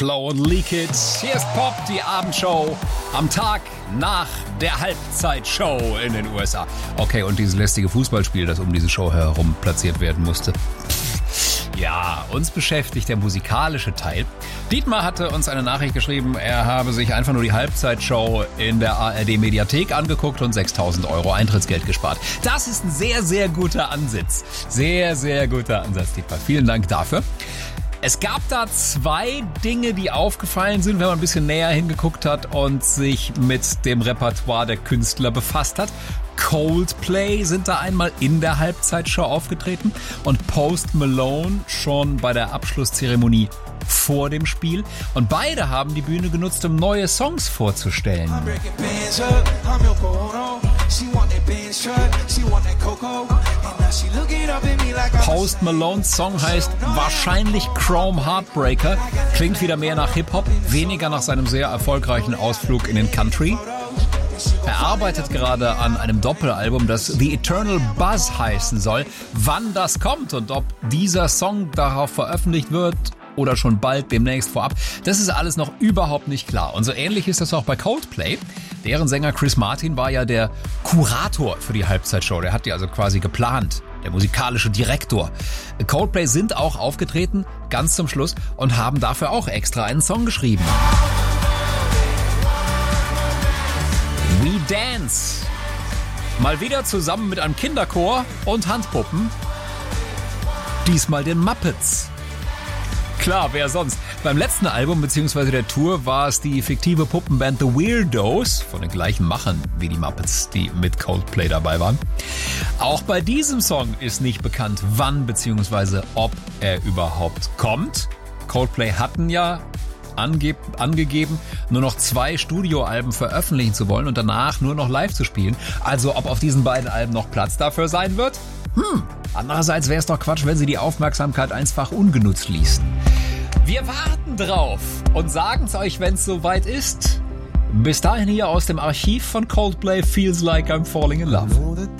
Flow und Leak It. Hier ist Pop, die Abendshow am Tag nach der Halbzeitshow in den USA. Okay, und dieses lästige Fußballspiel, das um diese Show herum platziert werden musste. Ja, uns beschäftigt der musikalische Teil. Dietmar hatte uns eine Nachricht geschrieben, er habe sich einfach nur die Halbzeitshow in der ARD-Mediathek angeguckt und 6.000 € Eintrittsgeld gespart. Das ist ein sehr, sehr guter Ansatz. Sehr, sehr guter Ansatz, Dietmar. Vielen Dank dafür. Es gab da zwei Dinge, die aufgefallen sind, wenn man ein bisschen näher hingeguckt hat und sich mit dem Repertoire der Künstler befasst hat. Coldplay sind da einmal in der Halbzeitshow aufgetreten und Post Malone schon bei der Abschlusszeremonie vor dem Spiel. Und beide haben die Bühne genutzt, um neue Songs vorzustellen. Post Malones Song heißt wahrscheinlich Chrome Heartbreaker, klingt wieder mehr nach Hip-Hop, weniger nach seinem sehr erfolgreichen Ausflug in den Country. Er arbeitet gerade an einem Doppelalbum, das The Eternal Buzz heißen soll. Wann das kommt und ob dieser Song darauf veröffentlicht wird oder schon bald demnächst vorab, das ist alles noch überhaupt nicht klar. Und so ähnlich ist das auch bei Coldplay. Deren Sänger Chris Martin war ja der Kurator für die Halbzeitshow. Der hat die also quasi geplant, der musikalische Direktor. Coldplay sind auch aufgetreten, ganz zum Schluss, und haben dafür auch extra einen Song geschrieben. We Dance. Mal wieder zusammen mit einem Kinderchor und Handpuppen. Diesmal den Muppets. Klar, wer sonst? Beim letzten Album bzw. der Tour war es die fiktive Puppenband The Weirdos, von den gleichen Machern wie die Muppets, die mit Coldplay dabei waren. Auch bei diesem Song ist nicht bekannt, wann bzw. ob er überhaupt kommt. Coldplay hatten ja angegeben, nur noch 2 Studioalben veröffentlichen zu wollen und danach nur noch live zu spielen. Also ob auf diesen beiden Alben noch Platz dafür sein wird? Andererseits wäre es doch Quatsch, wenn sie die Aufmerksamkeit einfach ungenutzt ließen. Wir warten drauf und sagen es euch, wenn es soweit ist. Bis dahin hier aus dem Archiv von Coldplay, Feels Like I'm Falling in Love.